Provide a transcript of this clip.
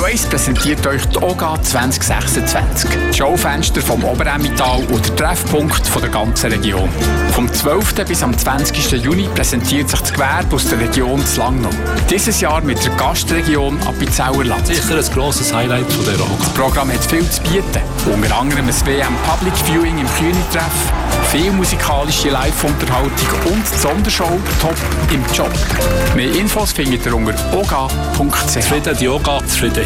1 präsentiert euch die OGA 2026. Das Schaufenster vom Oberemmental und der Treffpunkt von der ganzen Region. Vom 12. bis am 20. Juni präsentiert sich das Gewerbe aus der Region zu Langnau. Dieses Jahr mit der Gastregion Appenzellerland. Sicher ein grosses Highlight von der OGA. Das Programm hat viel zu bieten. Unter anderem ein WM Public Viewing im Kühni-Treff, viel musikalische Live-Unterhaltung und die Sondershow Top im Job. Mehr Infos findet ihr unter oga.ch. Zufrieden, die OGA, zufrieden